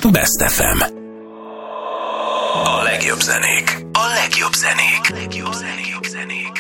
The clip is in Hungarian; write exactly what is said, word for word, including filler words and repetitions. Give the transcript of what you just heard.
Best ef em. A legjobb zenék, a legjobb zenék, a legjobb zenék, a legjobb zenék.